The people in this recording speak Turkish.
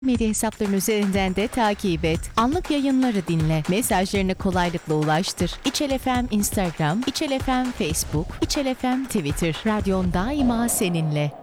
Medya hesapların üzerinden de takip et. Anlık yayınları dinle. Mesajlarını kolaylıkla ulaştır. İçel FM Instagram, İçel FM Facebook, İçel FM Twitter. Radyon daima seninle.